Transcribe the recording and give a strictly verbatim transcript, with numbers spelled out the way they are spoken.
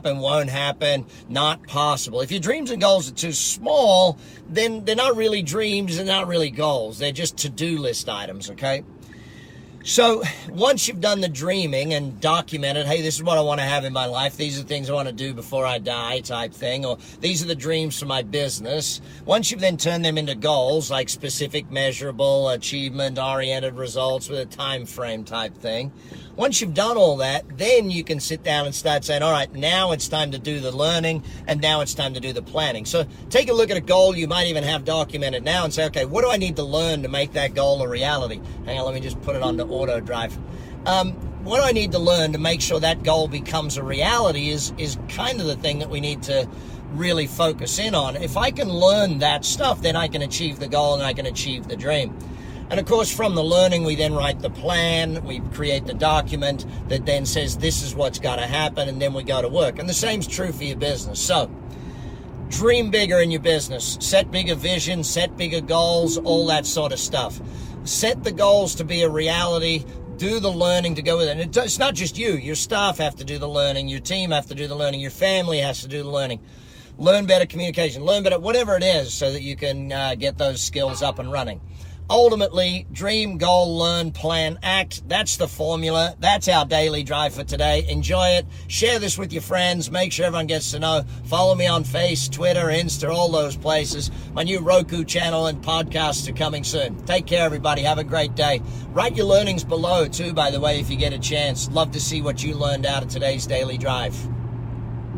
happen, won't happen, not possible. If your dreams and goals are too small, then they're not really dreams, they're not really goals. They're just to-do list items, okay? So once you've done the dreaming and documented, hey, this is what I want to have in my life, these are the things I want to do before I die type thing, or these are the dreams for my business. Once you've then turned them into goals, like specific, measurable, achievement-oriented results with a time frame type thing, once you've done all that, then you can sit down and start saying, all right, now it's time to do the learning, and now it's time to do the planning. So take a look at a goal you might even have documented now and say, okay, what do I need to learn to make that goal a reality? Hang on, let me just put it on the auto drive. Um, what do I need to learn to make sure that goal becomes a reality is, is kind of the thing that we need to really focus in on. If I can learn that stuff, then I can achieve the goal and I can achieve the dream. And of course, from the learning, we then write the plan, we create the document that then says this is what's got to happen, and then we go to work. And the same's true for your business. So dream bigger in your business, set bigger vision, set bigger goals, all that sort of stuff. Set the goals to be a reality, do the learning to go with it. And it's not just you, your staff have to do the learning, your team have to do the learning, your family has to do the learning. Learn better communication, learn better, whatever it is, so that you can uh, get those skills up and running. Ultimately, dream, goal, learn, plan, act. That's the formula. That's our daily drive for today. Enjoy it. Share this with your friends. Make sure everyone gets to know. Follow me on Face, Twitter, Insta, all those places. My new Roku channel and podcasts are coming soon. Take care, everybody. Have a great day. Write your learnings below, too, by the way, if you get a chance. Love to see what you learned out of today's daily drive.